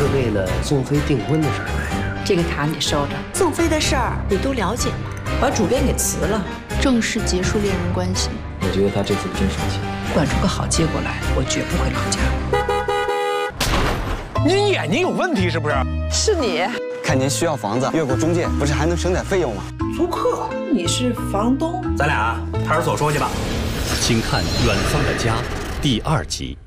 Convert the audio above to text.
为了宋飞订婚的事儿来的。 这个塔你收着。 宋飞的事儿你都了解吗？把主编给辞了， 正式结束恋人关系。 我觉得他这次真生气。 管出个好结果来，我绝不会劳驾。 您眼睛有问题是不是？ 是你。 看您需要房子，越过中介，不是还能省点费用吗？ 租客，你是房东？ 咱俩派出所说去吧。 请看《远方的家》第2集。